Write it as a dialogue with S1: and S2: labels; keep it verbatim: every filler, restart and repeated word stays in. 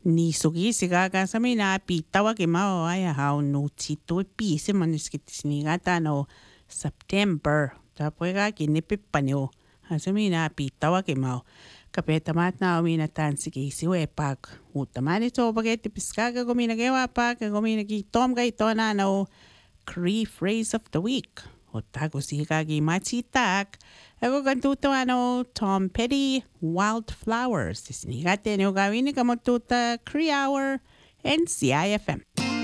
S1: Ni sugi siga ka sa mina pitawa ke mao ay how no chito pi se manis kit snigata no September. Ta puega kinipi panyo. Asa mina pitawa ke mao. Kapeta mat na mina tan sige si we pak. Utamani to bageti piskaga gomina gewa pak gomina ki tom ga itona no Cree phrase of the week. Otago siga gi machitak. Ego gantuto ano Tom Petty Wildflowers. Snigate no gawini kamotuta Cree Hour and C I F M.